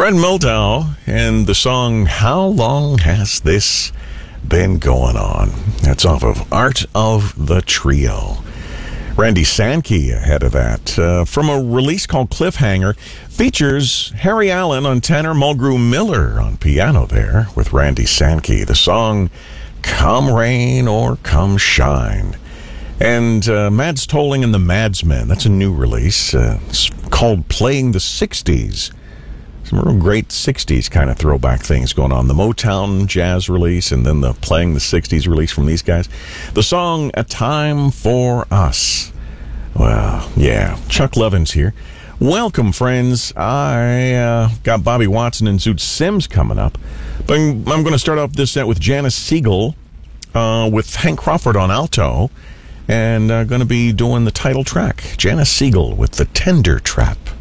Fred Moldau and the song How Long Has This Been Going On? That's off of Art of the Trio. Randy Sankey ahead of that. From a release called Cliffhanger, features Harry Allen on tenor, Mulgrew Miller on piano there with Randy Sankey. The song Come Rain or Come Shine. And Mads Tolling and the Madsmen, that's a new release. It's called Playing the 60s. Some real great 60s kind of throwback things going on. The Motown jazz release and then the Playing the 60s release from these guys. The song A Time for Us. Well, yeah, Chuck Levin's here. Welcome, friends. I got Bobby Watson and Zoot Sims coming up. But I'm going to start off this set with Janice Siegel with Hank Crawford on alto. And going to be doing the title track. Janice Siegel with The Tender Trap.